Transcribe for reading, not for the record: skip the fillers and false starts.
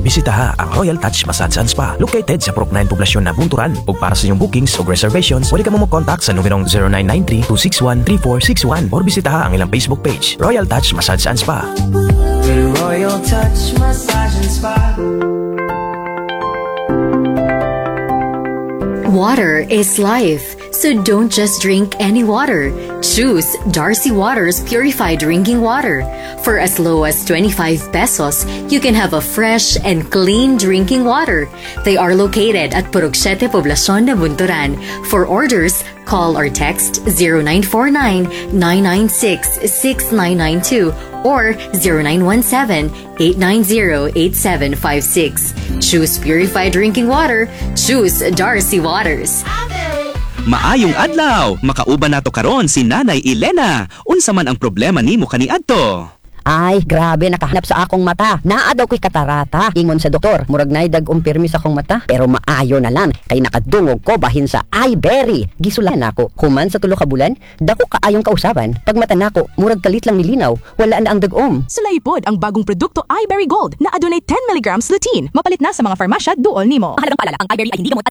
bisitaha ang Royal Touch Massage and Spa located sa Purok 9 poblasyon na Bunturan. Ug para sa inyong bookings o reservations, pwede ka mo contact sa numerong 0993-261-3461 or bisitaha ang ilang Facebook page, Royal Touch Massage and Spa. Royal Touch Massage and Spa. Water is life, so don't just drink any water. Choose Darcy Waters Purified Drinking Water. For as low as 25 pesos, you can have a fresh and clean drinking water. They are located at Purok 7 Poblacion de Bunturan. For orders, call or text 0949-996-6992 or 0917-890-8756. Choose purified drinking water. Choose Darcy Waters. Maayong adlaw, makauban nato karon si Nanay Elena. Unsa man ang problema nimo kaniadto? Ay, grabe, nakahanap sa akong mata. Naa daw ko'y katarata. Ingon sa doktor, murag nay dag-umpirmi sa akong mata. Pero maayo na lang, kay nakadungog ko bahin sa iBerry. Gisulan ako, human sa tulo ka bulan, dako kaayong kausaban. Pag mata nako, murag kalit lang nilinaw, wala na ang dag-om. Sulaipod ang bagong produkto iBerry Gold na adunay 10 mg lutein. Mapalit na sa mga farmasya duol nimo. Mahalagang paalala, ang iBerry ay hindi gamot at